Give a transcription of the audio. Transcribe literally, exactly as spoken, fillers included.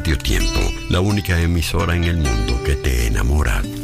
Radio Tiempo, la única emisora en el mundo que te enamora